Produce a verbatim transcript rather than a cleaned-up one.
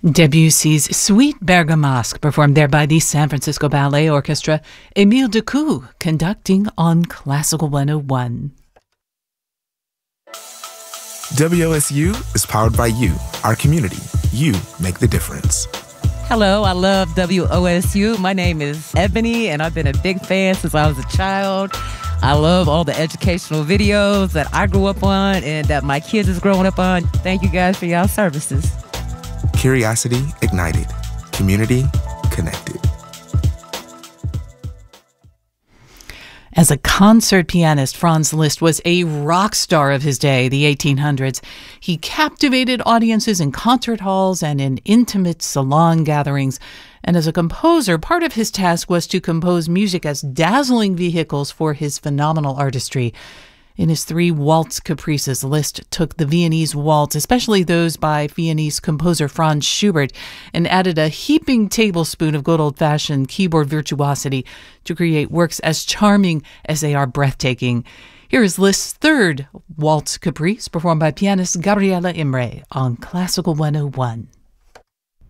Debussy's Suite Bergamasque, performed there by the San Francisco Ballet Orchestra. Émile Decou conducting on Classical one oh one. W O S U is powered by you, our community. You make the difference. Hello, I love W O S U. My name is Ebony, and I've been a big fan since I was a child. I love all the educational videos that I grew up on and that my kids is growing up on. Thank you guys for y'all services. Curiosity ignited. Community connected. As a concert pianist, Franz Liszt was a rock star of his day, the eighteen hundreds. He captivated audiences in concert halls and in intimate salon gatherings. And as a composer, part of his task was to compose music as dazzling vehicles for his phenomenal artistry. In his three waltz caprices, Liszt took the Viennese waltz, especially those by Viennese composer Franz Schubert, and added a heaping tablespoon of good old-fashioned keyboard virtuosity to create works as charming as they are breathtaking. Here is Liszt's third waltz caprice, performed by pianist Gabriela Imre on Classical one oh one.